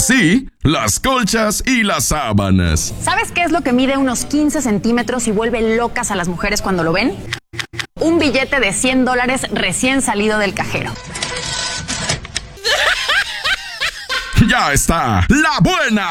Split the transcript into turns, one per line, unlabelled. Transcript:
así, las colchas y las sábanas.
¿Sabes qué es lo que mide unos 15 centímetros y vuelve locas a las mujeres cuando lo ven? Un billete de $100 recién salido del cajero.
Ya está, la buena,